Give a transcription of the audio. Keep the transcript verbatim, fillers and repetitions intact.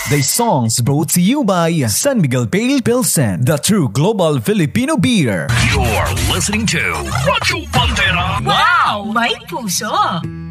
The songs brought to you by San Miguel Pale Pilsen, the true global Filipino beer. You're listening to Radyo Pantera. Wow! May puso!